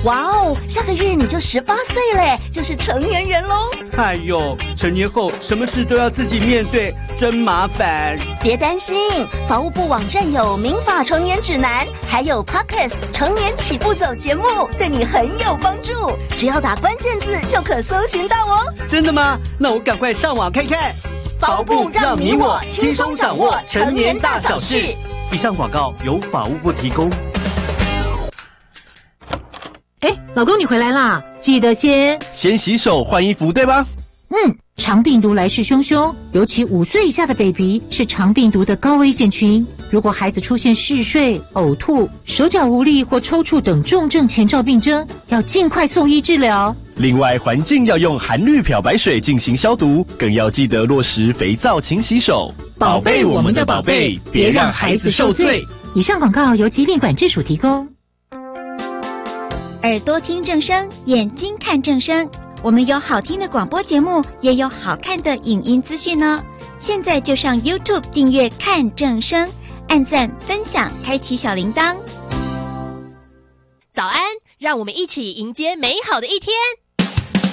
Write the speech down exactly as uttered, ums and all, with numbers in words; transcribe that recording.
哇哦，下个月你就十八岁嘞，就是成年人喽。 哎呦，成年后什么事都要自己面对，真麻烦。 别担心，法务部网站有民法成年指南，还有 Podcast 成年起步走节目，对你很有帮助。只要打关键字就可搜寻到哦。 真的吗？那我赶快上网看看。 法务部让你我轻松掌握成年大小事。 以上广告由法务部提供。 哎，老公你回来啦，记得先先洗手换衣服，对吧？ 嗯，肠病毒来势汹汹，尤其五岁以下的 baby 是肠病毒的高危险群。如果孩子出现嗜睡、呕吐、手脚无力或抽搐等重症前兆病征，要尽快送医治疗。 另外，环境要用含氯漂白水进行消毒，更要记得落实肥皂勤洗手，宝贝我们的宝贝，别让孩子受罪。 以上广告由疾病管制署提供。 耳朵听正声，眼睛看正声。我们有好听的广播节目，也有好看的影音资讯呢。现在就上 YouTube 订阅看正声，按赞、分享，开启小铃铛。 早安，让我们一起迎接美好的一天。